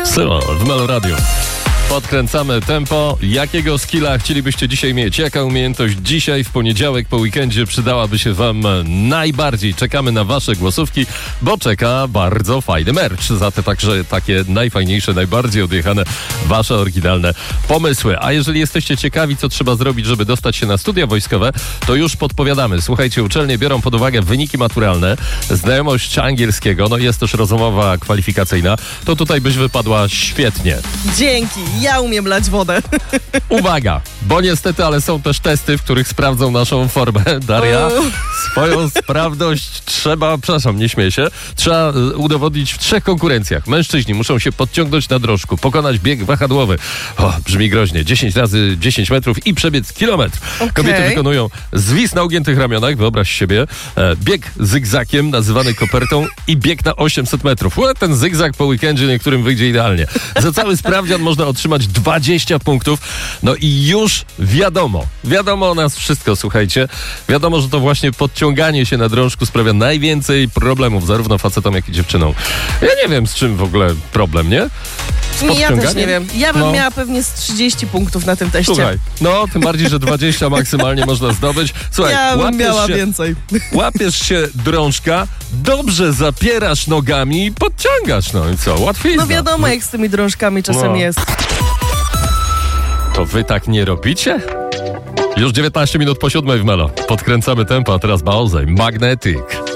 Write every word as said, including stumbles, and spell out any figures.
Sylo w Melo Radio. Podkręcamy tempo. Jakiego skilla chcielibyście dzisiaj mieć? Jaka umiejętność dzisiaj w poniedziałek po weekendzie przydałaby się wam najbardziej? Czekamy na wasze głosówki, bo czeka bardzo fajny merch. Za te także takie najfajniejsze, najbardziej odjechane wasze oryginalne pomysły. A jeżeli jesteście ciekawi, co trzeba zrobić, żeby dostać się na studia wojskowe, to już podpowiadamy. Słuchajcie, uczelnie biorą pod uwagę wyniki maturalne, znajomość angielskiego, no i jest też rozmowa kwalifikacyjna. To tutaj byś wypadła świetnie. Dzięki. Ja umiem lać wodę. Uwaga, bo niestety, ale są też testy, w których sprawdzą naszą formę. Daria, swoją sprawność trzeba, przepraszam, nie śmieję się, trzeba udowodnić w trzech konkurencjach. Mężczyźni muszą się podciągnąć na drążku, pokonać bieg wahadłowy. O, brzmi groźnie. dziesięć razy dziesięć metrów i przebiec kilometr. Okay. Kobiety wykonują zwis na ugiętych ramionach, wyobraź sobie, e, bieg zygzakiem, nazywany kopertą i bieg na osiemset metrów. Ue, ten zygzak po weekendzie niektórym wyjdzie idealnie. Za cały sprawdzian można otrzymać dwadzieścia punktów. No i już wiadomo, wiadomo o nas wszystko, słuchajcie. Wiadomo, że to właśnie podciąganie się na drążku sprawia najwięcej problemów, zarówno facetom, jak i dziewczynom. Ja nie wiem, z czym w ogóle problem, nie? Z Ja też nie wiem. Ja bym no. miała pewnie z trzydzieści punktów na tym teście. Słuchaj, no tym bardziej, że dwadzieścia maksymalnie można zdobyć. Słuchaj, ja bym miała się, więcej. Łapiesz się drążka, dobrze zapierasz nogami i podciągasz. No i co? Łatwizna. No wiadomo, jak z tymi drążkami czasem no. jest. To wy tak nie robicie? Już dziewiętnaście minut po siódmej w Melo. Podkręcamy tempo, a teraz Baozej, Magnetic.